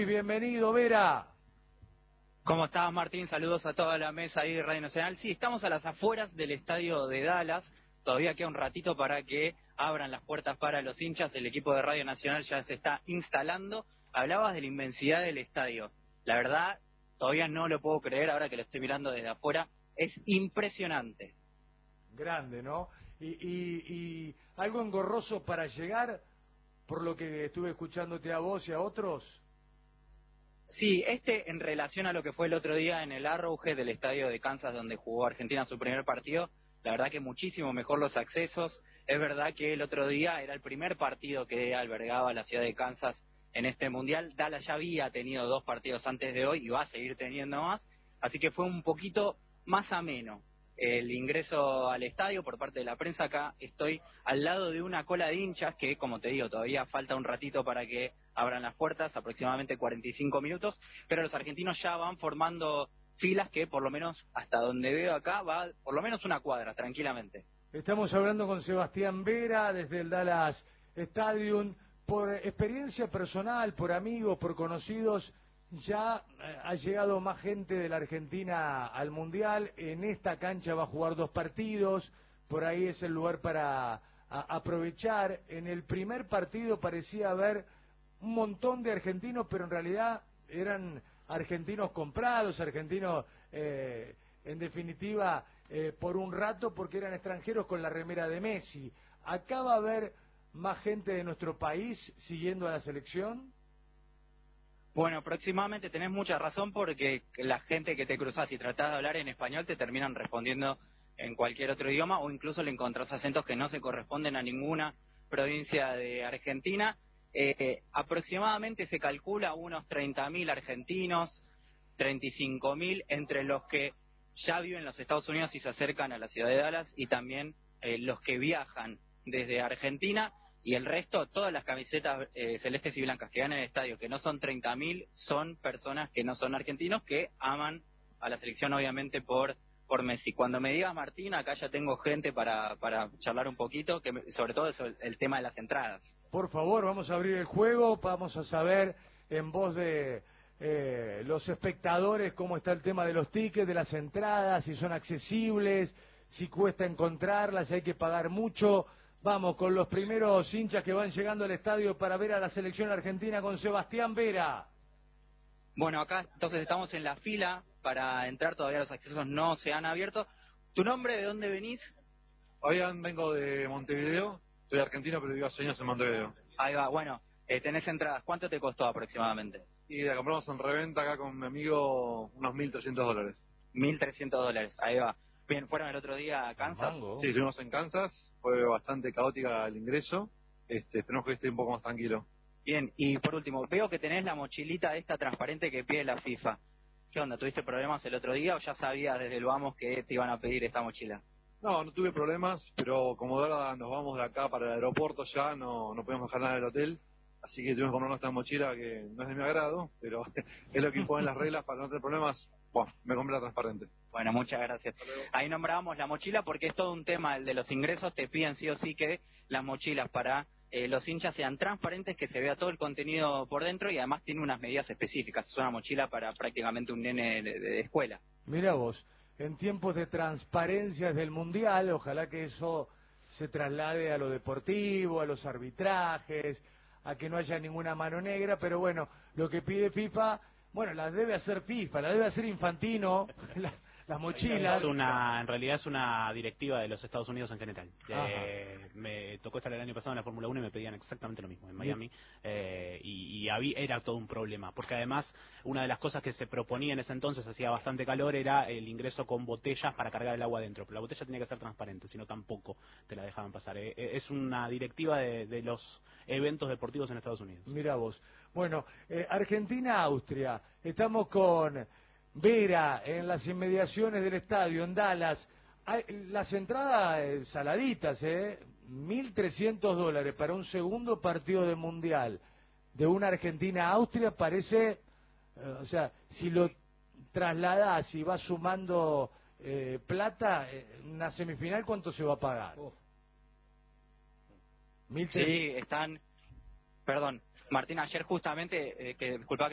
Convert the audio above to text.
Luis, bienvenido, Vera. ¿Cómo estás, Martín? Saludos a toda la mesa ahí de Radio Nacional. Sí, estamos a las afueras del estadio de Dallas. Todavía queda un ratito para que abran las puertas para los hinchas. El equipo de Radio Nacional ya se está instalando. Hablabas de la inmensidad del estadio. La verdad, todavía no lo puedo creer ahora que lo estoy mirando desde afuera. Es impresionante. Grande, ¿no? Y algo engorroso para llegar, por lo que estuve escuchándote a vos y a otros. Sí, en relación a lo que fue el otro día en el Arrowhead del estadio de Kansas donde jugó Argentina su primer partido, la verdad que muchísimo mejor los accesos. Es verdad que el otro día era el primer partido que albergaba la ciudad de Kansas en este mundial. Dallas ya había tenido 2 partidos antes de hoy y va a seguir teniendo más, así que fue un poquito más ameno el ingreso al estadio por parte de la prensa. Acá estoy al lado de una cola de hinchas que, como te digo, todavía falta un ratito para que abran las puertas, aproximadamente 45 minutos, pero los argentinos ya van formando filas que por lo menos hasta donde veo acá va por lo menos una cuadra, tranquilamente. Estamos hablando con Sebastián Vera desde el Dallas Stadium. Por experiencia personal, por amigos, por conocidos, ya ha llegado más gente de la Argentina al Mundial. En esta cancha va a jugar 2 partidos, por ahí es el lugar para aprovechar. En el primer partido parecía haber un montón de argentinos, pero en realidad eran argentinos comprados, argentinos en definitiva por un rato porque eran extranjeros con la remera de Messi. ¿Acá va a haber más gente de nuestro país siguiendo a la selección? Bueno, aproximadamente tenés mucha razón porque la gente que te cruzás y tratás de hablar en español te terminan respondiendo en cualquier otro idioma o incluso le encontrás acentos que no se corresponden a ninguna provincia de Argentina. Aproximadamente se calcula unos 30.000 argentinos, 35.000 entre los que ya viven en los Estados Unidos y se acercan a la ciudad de Dallas y también los que viajan desde Argentina. Y el resto, todas las camisetas celestes y blancas que van en el estadio, que no son 30.000, son personas que no son argentinos, que aman a la selección obviamente por Messi. Cuando me digas, Martín, acá ya tengo gente para charlar un poquito, sobre todo el tema de las entradas. Por favor, vamos a abrir el juego, vamos a saber en voz de los espectadores cómo está el tema de los tickets, de las entradas, si son accesibles, si cuesta encontrarlas, si hay que pagar mucho. Vamos con los primeros hinchas que van llegando al estadio para ver a la selección argentina con Sebastián Vera. Bueno, acá entonces estamos en la fila para entrar, todavía los accesos no se han abierto. ¿Tu nombre, de dónde venís? Vengo de Montevideo, soy argentino pero vivo hace años en Montevideo. Ahí va, bueno, tenés entradas, ¿cuánto te costó aproximadamente? Y la compramos en reventa acá con mi amigo unos $1.300. $1.300, ahí va. Bien, ¿fueron el otro día a Kansas? Sí, estuvimos en Kansas, fue bastante caótica el ingreso, esperemos que esté un poco más tranquilo. Bien, y por último, veo que tenés la mochilita esta transparente que pide la FIFA. ¿Qué onda, tuviste problemas el otro día o ya sabías desde el vamos que te iban a pedir esta mochila? No tuve problemas, pero como ahora nos vamos de acá para el aeropuerto ya, no podemos dejar nada en el hotel, así que tuvimos que comprarnos esta mochila que no es de mi agrado, pero es lo que imponen las reglas para no tener problemas. Bueno, me compré la transparente. Bueno, muchas gracias. Ahí nombrábamos la mochila porque es todo un tema el de los ingresos. Te piden sí o sí que las mochilas para los hinchas sean transparentes, que se vea todo el contenido por dentro y además tiene unas medidas específicas. Es una mochila para prácticamente un nene de escuela. Mira vos, en tiempos de transparencia del Mundial, ojalá que eso se traslade a lo deportivo, a los arbitrajes, a que no haya ninguna mano negra, pero bueno, lo que pide FIFA, bueno, la debe hacer FIFA, la debe hacer Infantino, las mochilas. En realidad es una directiva de los Estados Unidos en general. Me tocó estar el año pasado en la Fórmula 1 y me pedían exactamente lo mismo en Miami, era todo un problema, porque además una de las cosas que se proponía en ese entonces, hacía bastante calor, era el ingreso con botellas para cargar el agua adentro, pero la botella tenía que ser transparente, si no tampoco te la dejaban pasar. Es una directiva de los eventos deportivos en Estados Unidos. Mira vos. Bueno, Argentina-Austria, estamos con Vera en las inmediaciones del estadio, en Dallas. Las entradas saladitas, $1.300 para un segundo partido de Mundial de una Argentina-Austria parece, o sea, si lo trasladás y vas sumando plata, una semifinal, ¿cuánto se va a pagar? 1.300. Sí, perdón, Martín, ayer justamente, disculpa